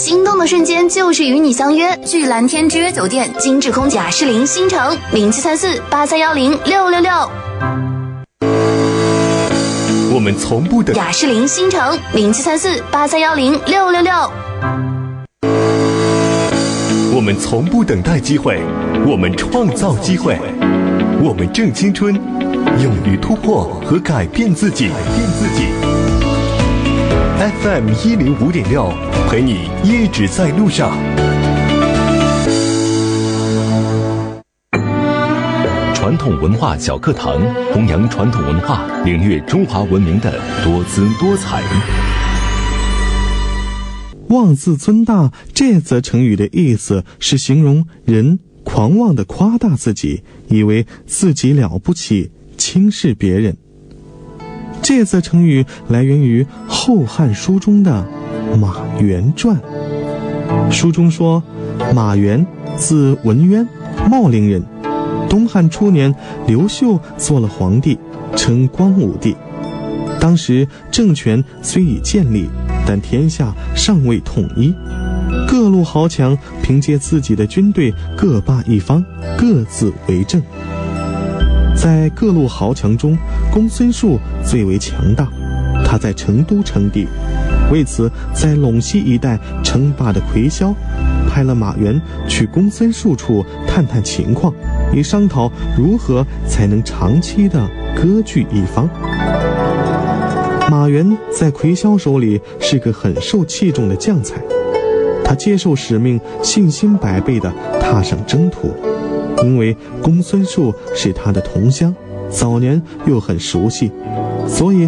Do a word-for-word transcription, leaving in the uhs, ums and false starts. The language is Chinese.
心动的瞬间就是与你相约，距蓝天之约酒店精致空雅诗林新城零七三四八三幺零六六六。 我们从不等雅诗林新城零七三四八三幺零六六六。 我们从不等待机会，我们创造机会。我们正青春，勇于突破和改变自己。改变自己。F M 一零五点六，陪你一直在路上。传统文化小课堂，弘扬传统文化，领略中华文明的多姿多彩。 妄自尊大这则成语的意思是形容人狂妄地夸大自己，以为自己了不起，轻视别人。这则成语来源于《后汉书》中的《马援传》。书中说，马援字文渊，茂陵人。东汉初年，刘秀做了皇帝，称光武帝。当时政权虽已建立，但天下尚未统一，各路豪强凭借自己的军队各霸一方，各自为政。在各路豪强中，公孙述最为强大，他在成都称帝。为此，在陇西一带称霸的魁霄派了马援去公孙述处探探情况，以商讨如何才能长期的割据一方。马援在魁霄手里是个很受器重的将才，他接受使命，信心百倍地踏上征途。因为公孙述是他的同乡，早年又很熟悉，所以